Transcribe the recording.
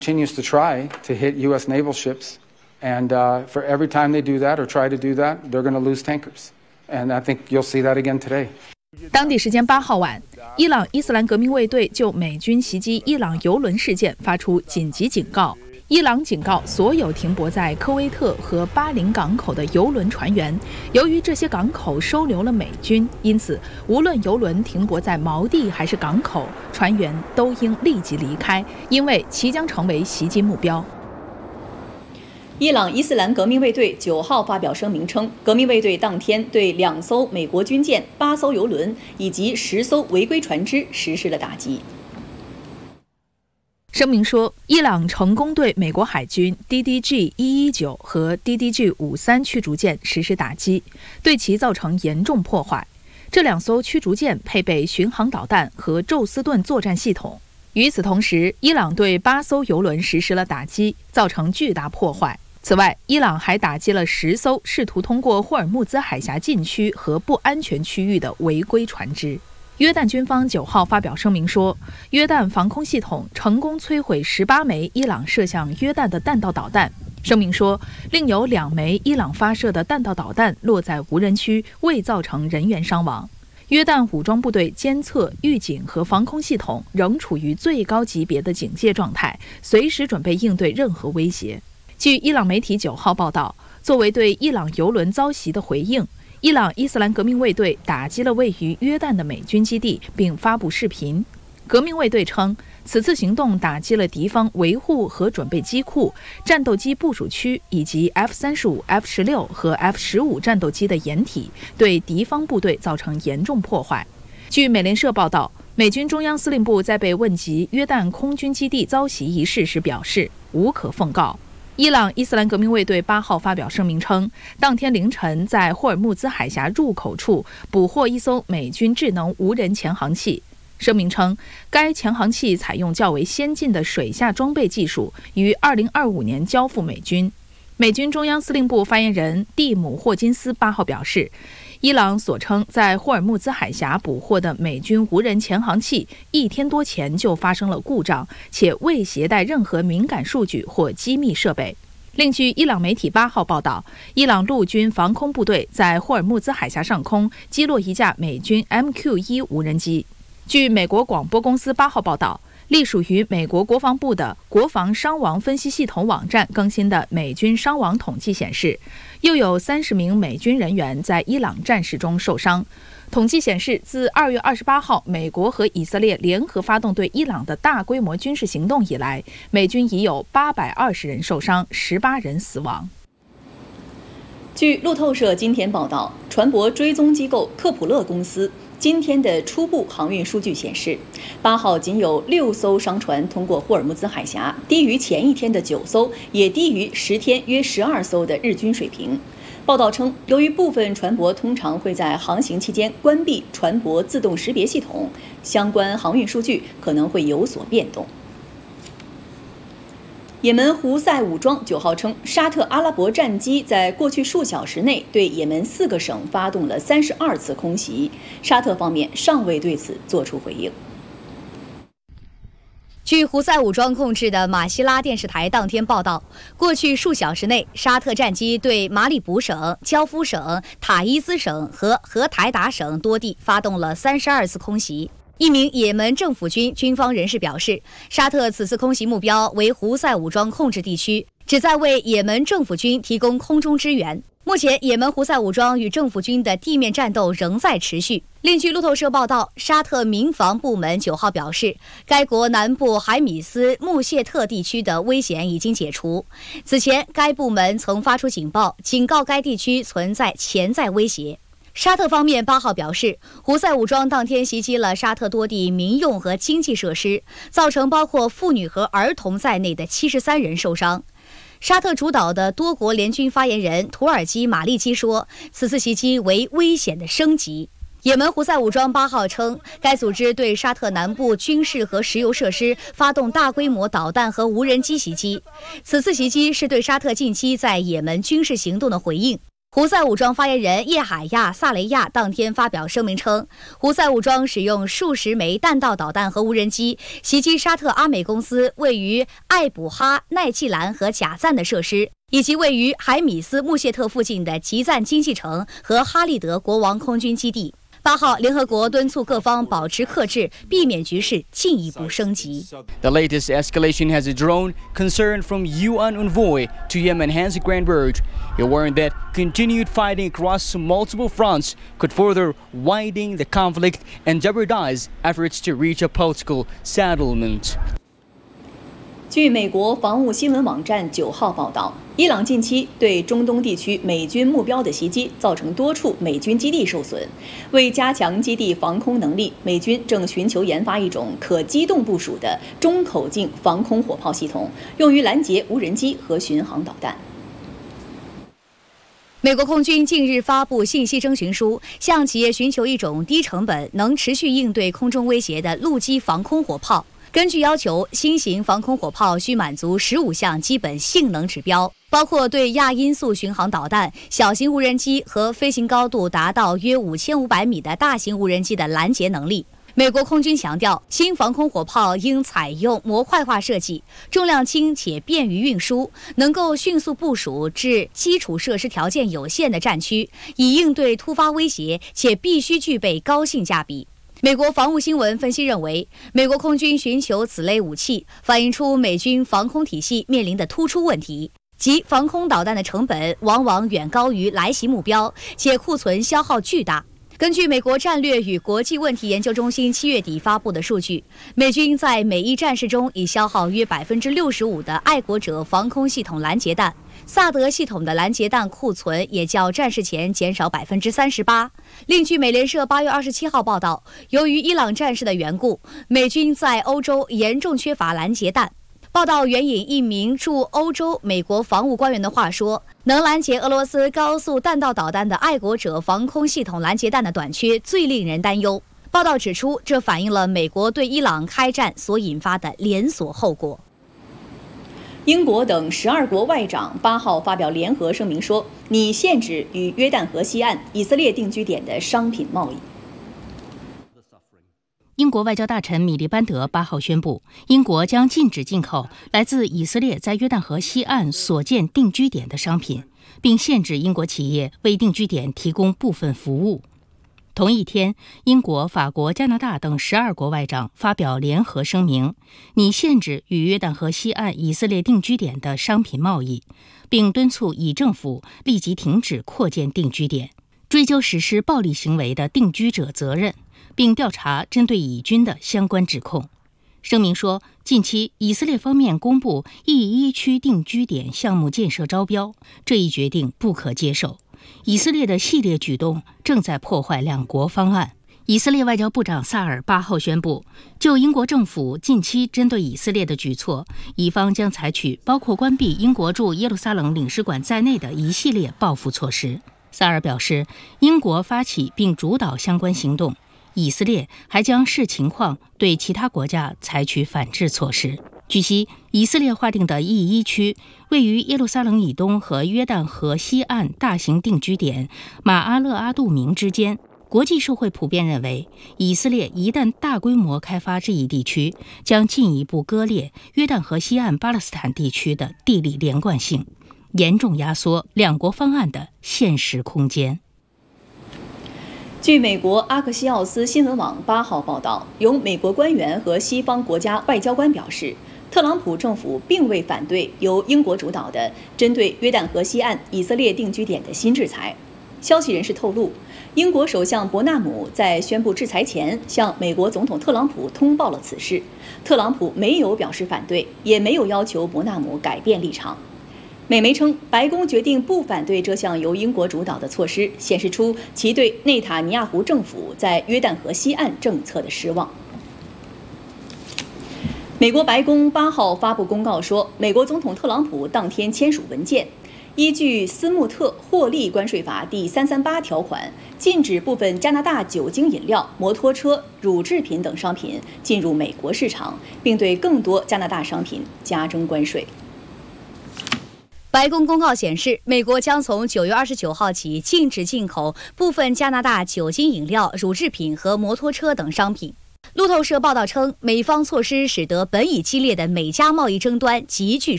continues to try to hit U.S. naval ships, and for every time they do that or try to do that, they're going to lose tankers. And I think you'll see that again today. 当地时间8号晚，伊朗伊斯兰革命卫队就美军袭击伊朗油轮事件发出紧急警告。伊朗警告所有停泊在科威特和巴林港口的油轮船员，由于这些港口收留了美军，因此无论油轮停泊在锚地还是港口，船员都应立即离开，因为其将成为袭击目标。 伊朗伊斯兰革命卫队9号发表声明称，革命卫队当天对2艘美国军舰、8艘油轮以及10艘违规船只实施了打击。 声明说，伊朗成功对美国海军 DDG-119 和 DDG-53 驱逐舰实施打击，对其造成严重破坏。这2艘驱逐舰配备巡航导弹和宙斯盾作战系统。与此同时，伊朗对8艘油轮实施了打击，造成巨大破坏。此外，伊朗还打击了10艘试图通过霍尔木兹海峡禁区和不安全区域的违规船只。约旦军方9号发表声明说，约旦防空系统成功摧毁18枚伊朗射向约旦的弹道导弹。声明说，另有2枚伊朗发射的弹道导弹落在无人区，未造成人员伤亡。约旦武装部队监测、预警和防空系统仍处于最高级别的警戒状态，随时准备应对任何威胁。据伊朗媒体9号报道，作为对伊朗油轮遭袭的回应，伊朗伊斯兰革命卫队打击了位于约旦的美军基地，并发布视频。革命卫队称，此次行动打击了敌方维护和准备机库、战斗机部署区以及 F-35、F-16 和 F-15战斗机的掩体，对敌方部队造成严重破坏。据美联社报道，美军中央司令部在被问及约旦空军基地遭袭一事时表示，无可奉告。伊朗伊斯兰革命卫队8号发表声明称，当天凌晨在霍尔木兹海峡入口处捕获一艘美军智能无人潜航器。声明称，该潜航器采用较为先进的水下装备技术，于2025年交付美军。美军中央司令部发言人蒂姆·霍金斯8号表示，伊朗所称在霍尔木兹海峡捕获的美军无人潜航器1天多前就发生了故障，且未携带任何敏感数据或机密设备。另据伊朗媒体8号报道，伊朗陆军防空部队在霍尔木兹海峡上空击落一架美军 MQ-1 无人机。据美国广播公司8号报道，隶属于美国国防部的国防伤亡分析系统网站更新的美军伤亡统计显示，又有30名美军人员在伊朗战事中受伤。统计显示，自2月28号美国和以色列联合发动对伊朗的大规模军事行动以来，美军已有820人受伤，18人死亡。 据路透社今天报道，船舶追踪机构科普勒公司今天的初步航运数据显示，8号仅有6艘商船通过霍尔木兹海峡，低于前一天的9艘，也低于10天约12艘的日均水平。报道称，由于部分船舶通常会在航行期间关闭船舶自动识别系统，相关航运数据可能会有所变动。也门胡塞武装9号称，沙特阿拉伯战机在过去数小时内对也门4个省发动了32次空袭，沙特方面尚未对此作出回应。 据胡塞武装控制的马希拉电视台当天报道，过去数小时内，沙特战机对马里卜省、焦夫省、塔伊兹省和荷台达省多地发动了32次空袭。一名也门政府军军方人士表示，沙特此次空袭目标为胡塞武装控制地区，旨在为也门政府军提供空中支援。目前，也门胡塞武装与政府军的地面战斗仍在持续。另据路透社报道，沙特民防部门9号表示，该国南部海米斯穆谢特地区的危险已经解除。此前，该部门曾发出警报，警告该地区存在潜在威胁。沙特方面8号表示，胡塞武装当天袭击了沙特多地民用和经济设施，造成包括妇女和儿童在内的73人受伤。沙特主导的多国联军发言人土耳其马利基说，此次袭击为危险的升级。也门胡塞武装8号称，该组织对沙特南部军事和石油设施发动大规模导弹和无人机袭击。此次袭击是对沙特近期在也门军事行动的回应。 胡塞武装发言人叶海亚·萨雷亚当天发表声明称，胡塞武装使用数十枚弹道导弹和无人机袭击沙特阿美公司位于艾卜哈、奈季兰和贾赞的设施，以及位于海米斯穆谢特附近的吉赞经济城和哈利德国王空军基地。8号，联合国敦促各方保持克制，避免局势进一步升级。 The latest escalation has drawn concern from UN envoy to Yemen Hans Granberg. He warned that continued fighting across multiple fronts could further widen the conflict and jeopardize efforts to reach a political settlement. 据美国防务新闻网站9号报道，伊朗近期对中东地区美军目标的袭击，造成多处美军基地受损。为加强基地防空能力，美军正寻求研发一种可机动部署的中口径防空火炮系统，用于拦截无人机和巡航导弹。 美国空军近日发布信息征询书，向企业寻求一种低成本、能持续应对空中威胁的陆基防空火炮。根据要求，新型防空火炮需满足15项基本性能指标，包括对亚音速巡航导弹、小型无人机和飞行高度达到约5500米的大型无人机的拦截能力。 美国空军强调，新防空火炮应采用模块化设计，重量轻且便于运输，能够迅速部署至基础设施条件有限的战区，以应对突发威胁，且必须具备高性价比。美国防务新闻分析认为，美国空军寻求此类武器，反映出美军防空体系面临的突出问题，即防空导弹的成本往往远高于来袭目标，且库存消耗巨大。 根据美国战略与国际问题研究中心7月底发布的数据，美军在每一战事中已消耗约65%的爱国者防空系统拦截弹，萨德系统的拦截弹库存也较战事前减少38%。另据美联社8月27号报道，由于伊朗战事的缘故，美军在欧洲严重缺乏拦截弹。 报道援引一名驻欧洲美国防务官员的话说：“能拦截俄罗斯高速弹道导弹的爱国者防空系统拦截弹的短缺最令人担忧。”报道指出，这反映了美国对伊朗开战所引发的连锁后果。 英国等12国外长8号发表联合声明说，拟限制与约旦河西岸以色列定居点的商品贸易。 英国外交大臣米利班德8号宣布，英国将禁止进口来自以色列在约旦河西岸所建定居点的商品，并限制英国企业为定居点提供部分服务。同一天，英国、法国、加拿大等12国外长发表联合声明，拟限制与约旦河西岸以色列定居点的商品贸易，并敦促以政府立即停止扩建定居点，追究实施暴力行为的定居者责任。 并调查针对以军的相关指控。声明说，近期以色列方面公布E1区定居点项目建设招标，这一决定不可接受。以色列的系列举动正在破坏两国方案。以色列外交部长萨尔8号宣布，就英国政府近期针对以色列的举措，以方将采取包括关闭英国驻耶路撒冷领事馆在内的一系列报复措施。萨尔表示，英国发起并主导相关行动。 以色列还将视情况对其他国家采取反制措施。据悉，以色列划定的E1区位于耶路撒冷以东和约旦河西岸大型定居点马阿勒阿杜明之间。国际社会普遍认为，以色列一旦大规模开发这一地区，将进一步割裂约旦河西岸巴勒斯坦地区的地理连贯性，严重压缩两国方案的现实空间。 据美国阿克西奥斯新闻网8号报道，有美国官员和西方国家外交官表示，特朗普政府并未反对由英国主导的针对约旦河西岸以色列定居点的新制裁。消息人士透露，英国首相伯纳姆在宣布制裁前向美国总统特朗普通报了此事，特朗普没有表示反对，也没有要求伯纳姆改变立场。 美媒称，白宫决定不反对这项由英国主导的措施，显示出其对内塔尼亚胡政府在约旦河西岸政策的失望。美国白宫8号发布公告说，美国总统特朗普当天签署文件，依据斯穆特获利关税法第338条款，禁止部分加拿大酒精饮料、摩托车、乳制品等商品进入美国市场，并对更多加拿大商品加征关税。 白宫公告显示，美国将从9月29号起禁止进口部分加拿大酒精饮料、乳制品和摩托车等商品。路透社报道称，美方措施使得本已激烈的美加贸易争端急剧